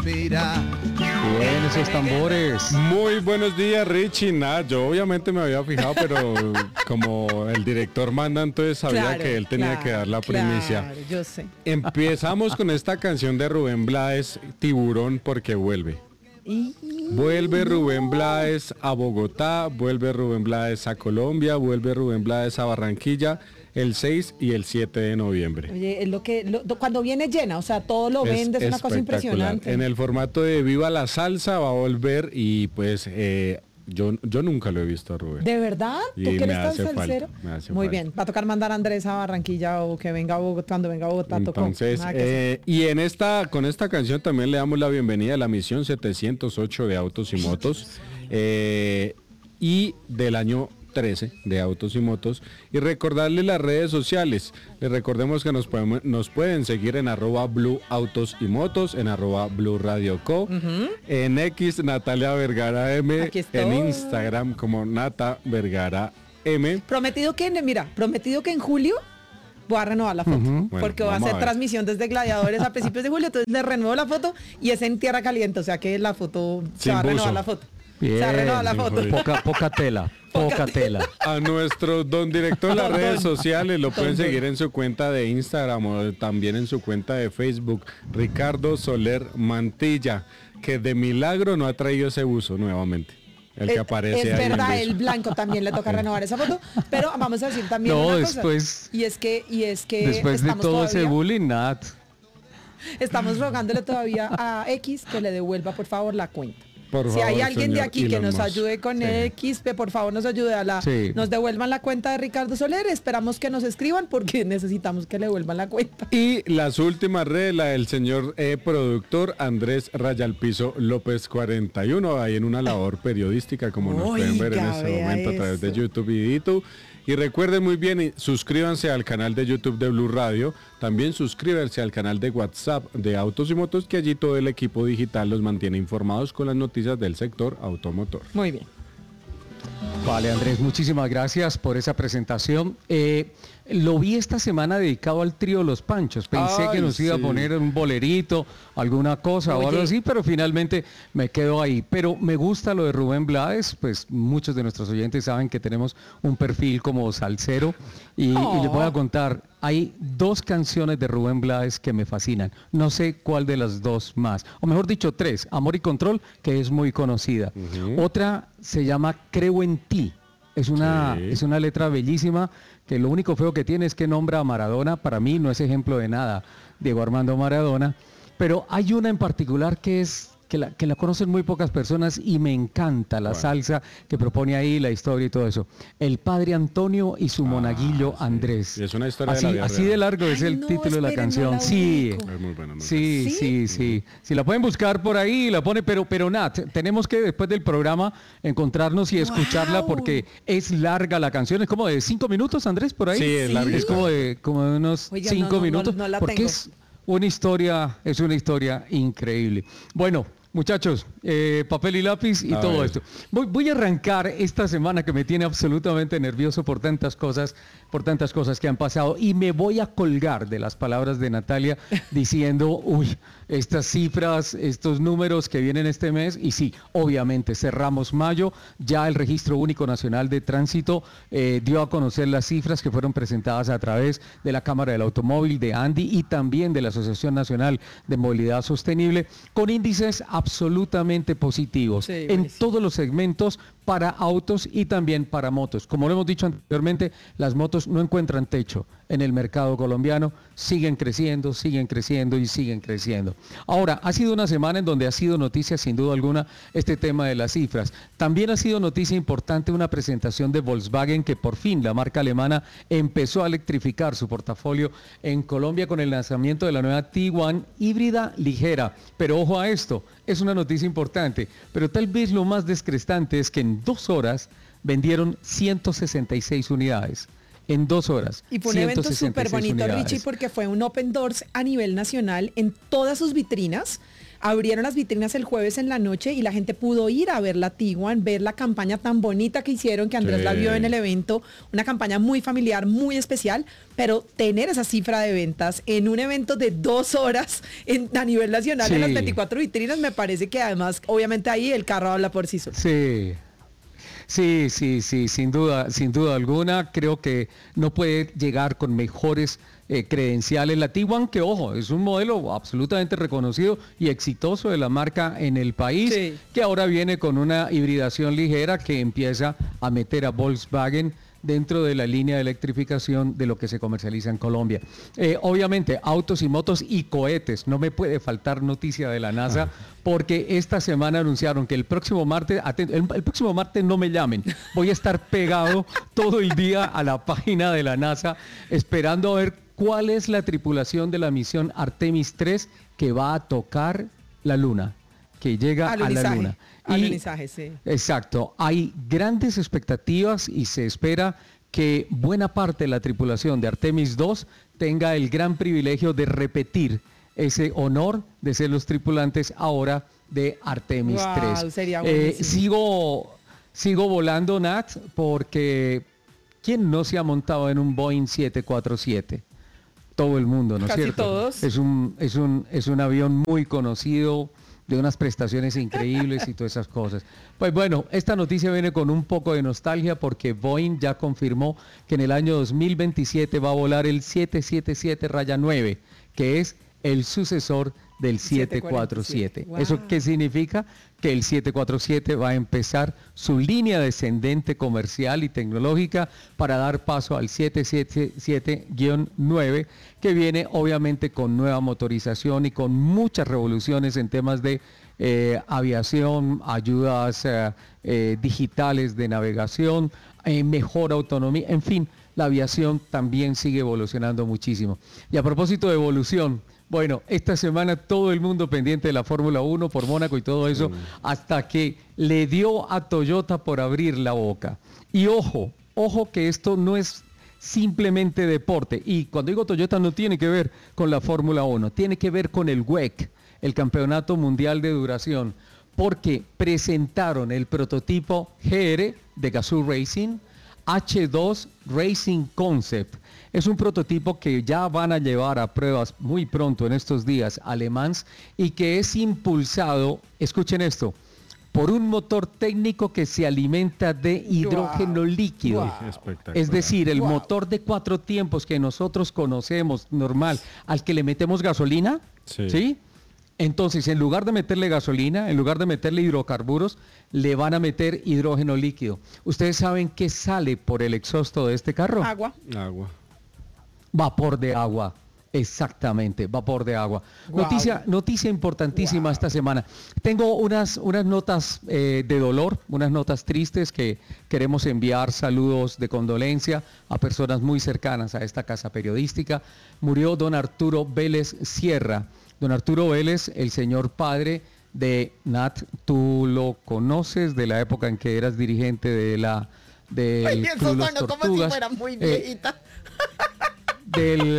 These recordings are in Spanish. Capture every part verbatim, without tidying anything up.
suspira. Bien, esos tambores. Muy buenos días, Richie. Nada, yo obviamente me había fijado, pero como el director manda, entonces sabía Claro, que él tenía claro, que dar la primicia. Claro, yo sé. Empezamos con esta canción de Rubén Blades, Tiburón, porque vuelve. Y... Vuelve Rubén Blades a Bogotá, vuelve Rubén Blades a Colombia, vuelve Rubén Blades a Barranquilla el seis y el siete de noviembre. Oye, es lo que lo, cuando viene llena, o sea, todo lo vende, es, es una cosa impresionante. En el formato de Viva la Salsa va a volver y pues eh, yo, yo nunca lo he visto a Rubén. ¿De verdad? ¿Tú Y que me eres tan hace salsero? falta, me hace Muy falta. bien, va a tocar mandar a Andrés a Barranquilla o que venga a Bogotá, cuando venga a Bogotá tocó. Entonces, eh, y en esta, con esta canción también le damos la bienvenida a la misión setecientos ocho de Autos y Motos eh, y del año trece de Autos y Motos, y recordarle las redes sociales. Les recordemos que nos, podemos, nos pueden seguir en arroba Blue Autos y Motos, en arroba Blue Radio Co, uh-huh. en X Natalia Vergara M, en Instagram como Nata Vergara M. Prometido que, mira, prometido que en julio voy a renovar la foto, uh-huh. porque bueno, va a hacer a transmisión desde Gladiadores a principios de julio, entonces le renuevo la foto y es en tierra caliente, o sea que la foto, Sin se va a renovar buzo. la foto. Bien, se va a renovar la foto. Poca, poca tela, poca tela. A nuestro don director de las redes sociales lo pueden seguir en su cuenta de Instagram o también en su cuenta de Facebook, Ricardo Soler Mantilla, que de milagro no ha traído ese buzo nuevamente. El que es, aparece es ahí. Es verdad, el blanco también le toca renovar esa foto, pero vamos a decir también no, una después, cosa. Y es que, y es que después de todo todavía, ese bullying, Nat. Estamos rogándole todavía a X que le devuelva por favor la cuenta. Por si favor, hay alguien de aquí que nos Musk. ayude con sí. X, por favor nos ayude a la, sí. nos devuelvan la cuenta de Ricardo Soler, esperamos que nos escriban porque necesitamos que le devuelvan la cuenta. Y las últimas redes, la del señor eh, productor Andrés Rayalpizo López cuarenta y uno, ahí en una labor periodística como nos Oiga, pueden ver en este momento eso. a través de YouTube y YouTube. Y recuerden muy bien, suscríbanse al canal de YouTube de Blue Radio, también suscríbanse al canal de WhatsApp de Autos y Motos, que allí todo el equipo digital los mantiene informados con las noticias del sector automotor. Muy bien. Vale, Andrés, muchísimas gracias por esa presentación. Eh, lo vi esta semana dedicado al trío Los Panchos. Pensé Ay, que nos iba sí. a poner un bolerito, alguna cosa Oye. o algo así, pero finalmente me quedo ahí. Pero me gusta lo de Rubén Blades, pues muchos de nuestros oyentes saben que tenemos un perfil como salsero. Y, Oh. y les voy a contar, hay dos canciones de Rubén Blades que me fascinan. No sé cuál de las dos más. O mejor dicho, tres. Amor y Control, que es muy conocida. Uh-huh. Otra se llama Creo en ti. Es una, Sí. es una letra bellísima, que lo único feo que tiene es que nombra a Maradona. Para mí no es ejemplo de nada, Diego Armando Maradona. Pero hay una en particular que es que la, que la conocen muy pocas personas y me encanta la Bueno. salsa que propone ahí, la historia y todo eso. El padre Antonio y su Ah, monaguillo sí. Andrés. Y es una historia así, de la vida así real. de largo es Ay, el no, título de la esperen, no canción. la Sí. ubico. Es muy buena, muy Sí, ¿Sí? sí, sí. Si la pueden buscar por ahí, la pone, pero, pero Nat, tenemos que después del programa encontrarnos y escucharla Wow. porque es larga la canción, es como de cinco minutos, Andrés, por ahí. Sí, es larga. Es como de, como de unos Oiga, cinco no, no, minutos, no, no la porque tengo. es una historia, es una historia increíble. Bueno, muchachos, eh, papel y lápiz y A todo ver. esto. Voy, voy a arrancar esta semana que me tiene absolutamente nervioso por tantas cosas, por tantas cosas que han pasado y me voy a colgar de las palabras de Natalia diciendo, uy, estas cifras, estos números que vienen este mes y sí, obviamente cerramos mayo, ya el Registro Único Nacional de Tránsito eh, dio a conocer las cifras que fueron presentadas a través de la Cámara del Automóvil, de ANDI y también de la Asociación Nacional de Movilidad Sostenible, con índices absolutamente positivos Sí, en buenísimo. todos los segmentos para autos y también para motos. Como lo hemos dicho anteriormente, las motos no encuentran techo en el mercado colombiano, siguen creciendo, siguen creciendo y siguen creciendo. Ahora, ha sido una semana en donde ha sido noticia sin duda alguna este tema de las cifras. También ha sido noticia importante una presentación de Volkswagen que por fin la marca alemana empezó a electrificar su portafolio en Colombia con el lanzamiento de la nueva Tiguan híbrida ligera. Pero ojo a esto, es una noticia importante, pero tal vez lo más descrestante es que en dos horas vendieron ciento sesenta y seis unidades. En dos horas. Y fue un evento súper bonito, unidades. Richie, porque fue un Open Doors a nivel nacional en todas sus vitrinas. abrieron las vitrinas el jueves en la noche y la gente pudo ir a ver la Tiguan, ver la campaña tan bonita que hicieron, que Andrés Sí. la vio en el evento, una campaña muy familiar, muy especial, pero tener esa cifra de ventas en un evento de dos horas en, a nivel nacional Sí. en las veinticuatro vitrinas, me parece que además, obviamente ahí el carro habla por sí solo. Sí. Sí, sí, sí, sin duda, sin duda alguna, creo que no puede llegar con mejores eh, credenciales la Tiguan, que ojo, es un modelo absolutamente reconocido y exitoso de la marca en el país, Sí. que ahora viene con una hibridación ligera que empieza a meter a Volkswagen dentro de la línea de electrificación de lo que se comercializa en Colombia. Eh, obviamente, autos y motos y cohetes, no me puede faltar noticia de la NASA, porque esta semana anunciaron que el próximo martes, aten- el, el próximo martes no me llamen, voy a estar pegado todo el día a la página de la NASA, esperando a ver cuál es la tripulación de la misión Artemis tres que va a tocar la Luna, que llega a la Alunizaje, Luna. alunizaje, sí. Exacto, hay grandes expectativas y se espera que buena parte de la tripulación de Artemis dos tenga el gran privilegio de repetir ese honor de ser los tripulantes ahora de Artemis Guau, tres. sería Eh, buenísimo. sigo, sigo volando, Nat, porque ¿quién no se ha montado en un Boeing siete cuatro siete? Todo el mundo, ¿no es Casi cierto? todos. Es un, es un, es un avión muy conocido, de unas prestaciones increíbles y todas esas cosas. Pues bueno, esta noticia viene con un poco de nostalgia porque Boeing ya confirmó que en el año dos mil veintisiete va a volar el siete siete siete nueve, que es el sucesor del siete cuatro siete. Wow. ¿Eso qué significa? Que el siete cuatro siete va a empezar su línea descendente comercial y tecnológica para dar paso al siete siete siete nueve, que viene obviamente con nueva motorización y con muchas revoluciones en temas de eh, aviación, ayudas eh, eh, digitales de navegación, eh, mejor autonomía, en fin, la aviación también sigue evolucionando muchísimo. Y a propósito de evolución, bueno, esta semana todo el mundo pendiente de la Fórmula uno por Mónaco y todo eso, hasta que le dio a Toyota por abrir la boca. Y ojo, ojo que esto no es simplemente deporte. Y cuando digo Toyota no tiene que ver con la Fórmula uno, tiene que ver con el W E C, el Campeonato Mundial de Duración, porque presentaron el prototipo G R de Gazoo Racing, H dos Racing Concept. Es un prototipo que ya van a llevar a pruebas muy pronto en estos días a Le Mans y que es impulsado, escuchen esto, por un motor técnico que se alimenta de hidrógeno Wow. líquido. Wow. Espectacular. Es decir, el Wow. motor de cuatro tiempos que nosotros conocemos normal, al que le metemos gasolina, Sí. ¿sí? Entonces, en lugar de meterle gasolina, en lugar de meterle hidrocarburos, le van a meter hidrógeno líquido. ¿Ustedes saben qué sale por el exhausto de este carro? Agua. Agua. Vapor de agua. Exactamente, vapor de agua. Guau. Noticia, noticia importantísima Guau. esta semana. Tengo unas, unas notas eh, de dolor, unas notas tristes que queremos enviar saludos de condolencia a personas muy cercanas a esta casa periodística. Murió don Arturo Vélez Sierra. Don Arturo Vélez, el señor padre de Nat, tú lo conoces de la época en que eras dirigente de la del Ay, eso Club Los sonó como si Tortugas. fuera muy Eh, viejita. del,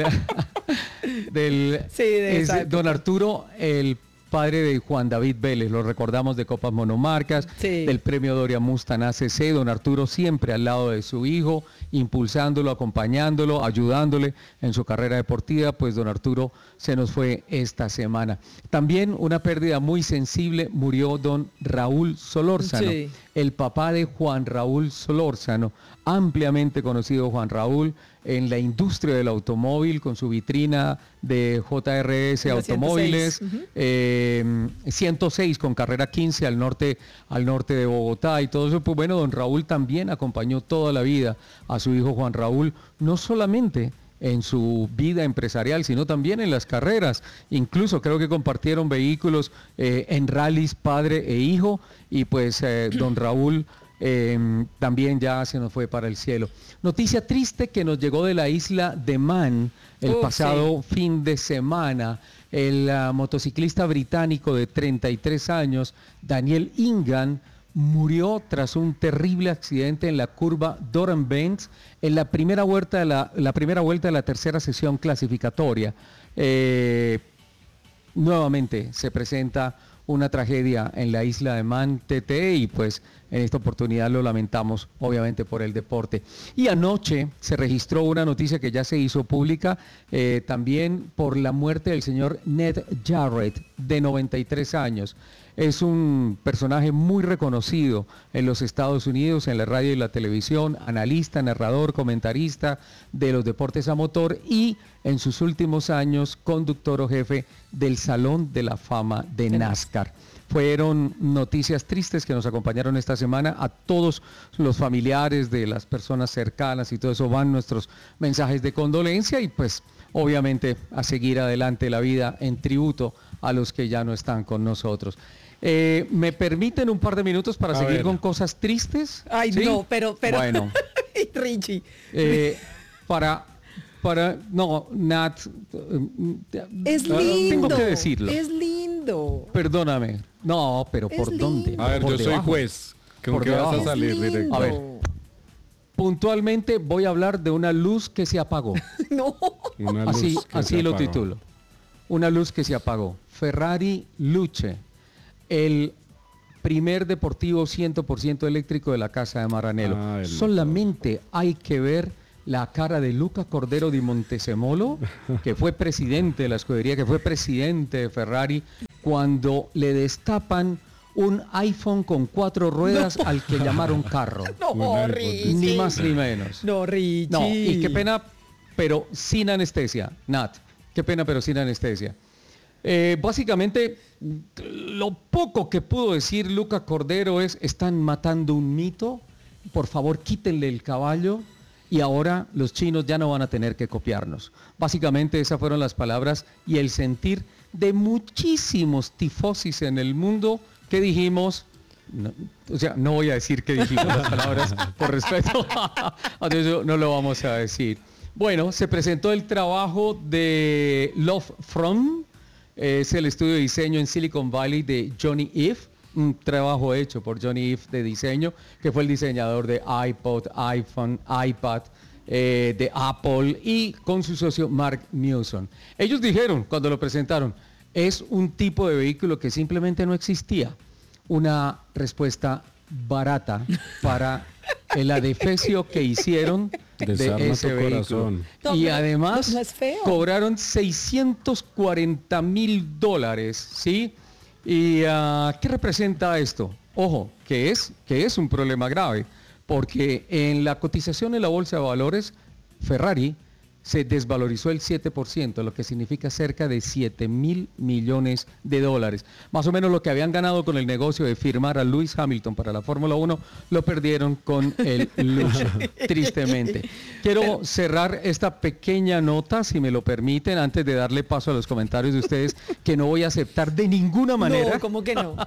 del Sí, de es esa época. don Arturo, el padre de Juan David Vélez, lo recordamos de Copas Monomarcas, Sí. del premio Doria Mustang A C C, don Arturo siempre al lado de su hijo, impulsándolo, acompañándolo, ayudándole en su carrera deportiva, pues don Arturo se nos fue esta semana. También una pérdida muy sensible, murió don Raúl Solórzano, Sí. el papá de Juan Raúl Solórzano, ampliamente conocido Juan Raúl en la industria del automóvil, con su vitrina de J R S La Automóviles, ciento seis, ujú. eh, ciento seis con carrera quince al norte, al norte de Bogotá y todo eso. Pues bueno, don Raúl también acompañó toda la vida a su hijo Juan Raúl, no solamente en su vida empresarial, sino también en las carreras. Incluso creo que compartieron vehículos eh, en rallies padre e hijo, y pues eh, don Raúl eh, también ya se nos fue para el cielo. Noticia triste que nos llegó de la isla de Man el Uf, pasado fin de semana. El uh, motociclista británico de treinta y tres años, Daniel Ingan, murió tras un terrible accidente en la curva Doran Bends en la primera vuelta de la, la primera vuelta de la tercera sesión clasificatoria. Eh, nuevamente se presenta una tragedia en la isla de Man Tete y pues en esta oportunidad lo lamentamos obviamente por el deporte. Y anoche se registró una noticia que ya se hizo pública eh, también por la muerte del señor Ned Jarrett, de noventa y tres años. Es un personaje muy reconocido en los Estados Unidos, en la radio y la televisión, analista, narrador, comentarista de los deportes a motor y en sus últimos años conductor o jefe del Salón de la Fama de NASCAR. Fueron noticias tristes que nos acompañaron esta semana. A todos los familiares de las personas cercanas y todo eso van nuestros mensajes de condolencia y pues obviamente a seguir adelante la vida en tributo a los que ya no están con nosotros. Eh, ¿Me permiten un par de minutos para A seguir ver. con cosas tristes? Ay, ¿Sí? no, pero, pero. Bueno. Richie. Eh, para, para, no, Nat, Es tengo lindo. que decirlo. Es lindo. Perdóname. No, pero Es ¿por dónde? lindo. A ver, Por yo soy debajo. juez. ¿Con Por qué vas a debajo. salir Es directo? lindo. A ver. Puntualmente voy a hablar de una luz que se apagó. No. Una luz Así, que así se lo apagó. titulo. Una luz que se apagó. Ferrari Luce, el primer deportivo cien por ciento eléctrico de la Casa de Maranello. Ah, el Solamente hay que ver la cara de Luca Cordero di Montesemolo, que fue presidente de la escudería, que fue presidente de Ferrari, cuando le destapan un iPhone con cuatro ruedas al que llamaron carro. No, Una Richie. Ni más ni menos. No, Richie. No, y qué pena, pero sin anestesia, Nat. Qué pena, pero sin anestesia. Eh, básicamente, lo poco que pudo decir Luca Cordero es, están matando un mito, por favor quítenle el caballo y ahora los chinos ya no van a tener que copiarnos. Básicamente esas fueron las palabras y el sentir de muchísimos tifosis en el mundo que dijimos, no, o sea, no voy a decir que dijimos las palabras por respeto, entonces no lo vamos a decir. Bueno, se presentó el trabajo de Love From, es el estudio de diseño en Silicon Valley de Johnny Ive, un trabajo hecho por Johnny Ive de diseño, que fue el diseñador de iPod, iPhone, iPad, eh, de Apple y con su socio Mark Newson. Ellos dijeron cuando lo presentaron, es un tipo de vehículo que simplemente no existía. Una respuesta barata para el adefesio que hicieron de Desarma ese tu vehículo. corazón. No, Y pero además no es feo. cobraron seiscientos cuarenta mil dólares, ¿sí? ¿Y uh, qué representa esto? Ojo, que es, que es un problema grave, porque en la cotización en la Bolsa de Valores, Ferrari se desvalorizó el siete por ciento, lo que significa cerca de siete mil millones de dólares. Más o menos lo que habían ganado con el negocio de firmar a Lewis Hamilton para la Fórmula uno, lo perdieron con el Luce, tristemente. Quiero cerrar esta pequeña nota, si me lo permiten, antes de darle paso a los comentarios de ustedes, que no voy a aceptar de ninguna manera. No, ¿cómo que no?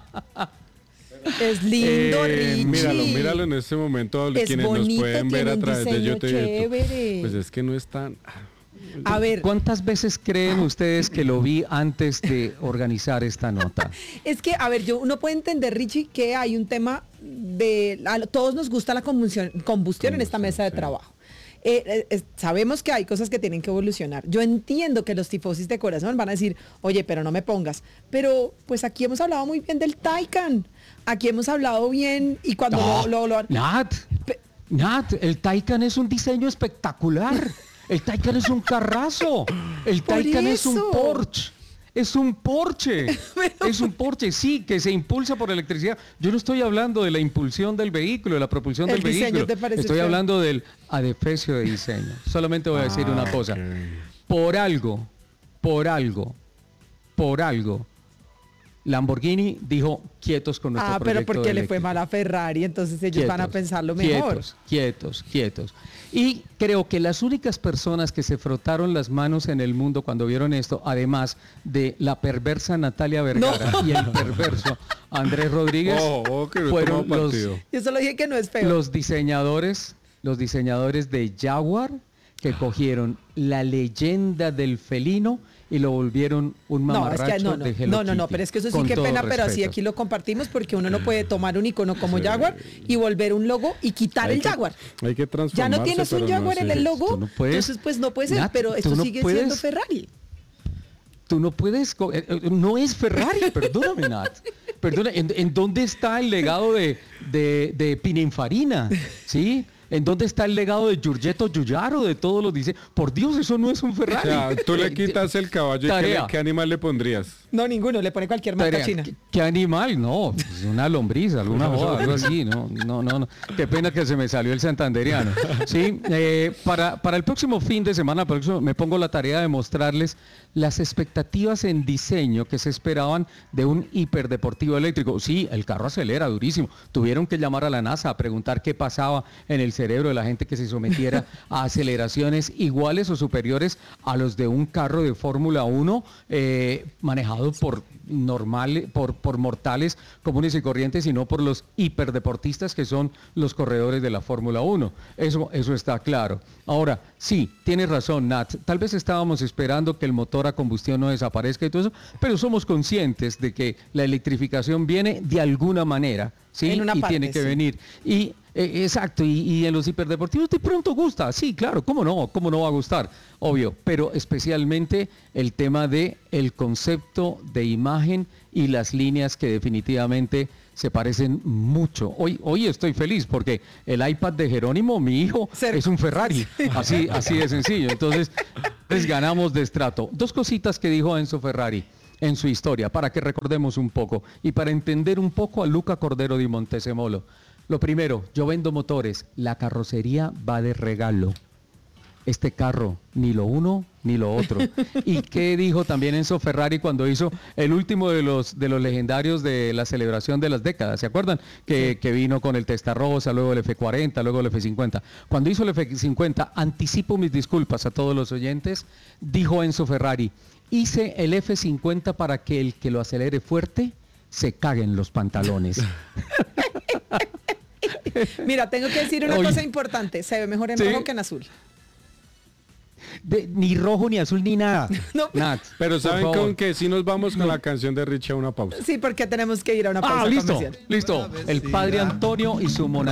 Es lindo, Eh, Richie. Míralo, míralo en este momento, Es quienes nos bonito, pueden ver tiene a un través de diseño YouTube. chévere. Pues es que no es tan... A ver, ¿Cuántas veces creen ustedes que lo vi antes de organizar esta nota? es que, a ver, yo uno puede entender, Richie, que hay un tema de... A todos nos gusta la combustión, combustión en esta mesa de sí. trabajo. Eh, eh, es- sabemos que hay cosas que tienen que evolucionar. Yo entiendo que los tifosis de corazón van a decir, oye, pero no me pongas. Pero pues aquí hemos hablado muy bien del Taycan. Aquí hemos hablado bien y cuando No, lo, lo, lo- Nat, Pe- Nat, el Taycan es un diseño espectacular. El Taycan es un carrazo. El Por Taycan es un eso. Porsche. Es un Porsche. Es un Porsche, sí, que se impulsa por electricidad. Yo no estoy hablando de la impulsión del vehículo, de la propulsión El del diseño, vehículo. ¿te parece Estoy feo? hablando del adefesio de diseño. Solamente voy a decir Ah, una cosa. ok. Por algo, por algo, por algo, Lamborghini dijo quietos con nuestro Ah, pero proyecto porque de le fue eléctrico. mal a Ferrari, entonces ellos van a Quietos, pensarlo mejor. Quietos, quietos, quietos. Y creo que las únicas personas que se frotaron las manos en el mundo cuando vieron esto, además de la perversa Natalia Vergara y el perverso Andrés Rodríguez, Oh, oh, que no fueron tomó los, partido. Yo solo dije que no es feo. los diseñadores, los diseñadores de Jaguar, que cogieron la leyenda del felino y lo volvieron un No, es mamarracho que no, no, de Hello no, no, no, Kitty. pero es que eso sí Con que todo pena, pero así respeto. aquí lo compartimos porque uno no puede tomar un icono como Jaguar y volver un logo y quitar Hay el que- Jaguar. Hay que Ya transformarse. no tienes un pero no Jaguar en así. el logo, Tú no puedes. entonces pues no puede ser, Nat, pero tú esto no sigue siendo puedes. Ferrari. tú no puedes, co- eh, eh, no es Ferrari, perdóname, Nat. Perdona, ¿en, en dónde está el legado de, de, de Pininfarina? ¿Sí? ¿En dónde está el legado de Giorgetto Giugiaro, de todos los dice? Por Dios, eso no es un O Ferrari. sea, tú le Eh, quitas el caballo y ¿qué, tarea. le- ¿qué animal le pondrías? No, ninguno, le pone cualquier marca Tarea. china. ¿Qué, qué animal? No, pues una lombriz, alguna joda, algo así, no, no, no, no. Qué pena que se me salió el santanderiano. Sí, eh, para, para el próximo fin de semana, por eso me pongo la tarea de mostrarles las expectativas en diseño que se esperaban de un hiperdeportivo eléctrico. Sí, el carro acelera durísimo. Tuvieron que llamar a la NASA a preguntar qué pasaba en el cerebro de la gente que se sometiera a aceleraciones iguales o superiores a los de un carro de Fórmula uno eh, manejado por normal, por, por mortales comunes y corrientes, y no por los hiperdeportistas que son los corredores de la Fórmula uno. Eso, eso está claro. Ahora, sí, tienes razón, Nat. Tal vez estábamos esperando que el motor a combustión no desaparezca y todo eso, pero somos conscientes de que la electrificación viene de alguna manera, ¿sí? En una y parte, tiene que sí. venir. Y eh, exacto, y, y en los hiperdeportivos de pronto gusta, sí, claro, cómo no, cómo no va a gustar, obvio, pero especialmente el tema de el concepto de imagen y las líneas que definitivamente se parecen mucho. Hoy, hoy estoy feliz porque el iPad de Jerónimo, mi hijo, Cerca. es un Ferrari, así, así de sencillo. Entonces, pues ganamos de estrato. Dos cositas que dijo Enzo Ferrari en su historia, para que recordemos un poco y para entender un poco a Luca Cordero di Montesemolo. Lo primero, yo vendo motores, la carrocería va de regalo. Este carro, ni lo uno ni lo otro. ¿Y qué dijo también Enzo Ferrari cuando hizo el último de los, de los legendarios de la celebración de las décadas? ¿Se acuerdan? Que, que vino con el Testarossa, luego el F cuarenta, luego el F cincuenta. Cuando hizo el F cincuenta, anticipo mis disculpas a todos los oyentes, dijo Enzo Ferrari, hice el F cincuenta para que el que lo acelere fuerte se cague en los pantalones. Mira, tengo que decir una Oye. cosa importante. Se ve mejor en Sí. rojo que en azul. De- ni rojo, ni azul, ni nada. No. Nat, Pero por ¿saben favor. con qué? Si nos vamos con la canción de Richie a una pausa. Sí, porque tenemos que ir a una pausa Ah, listo, comercial. listo. El padre Antonio y su mona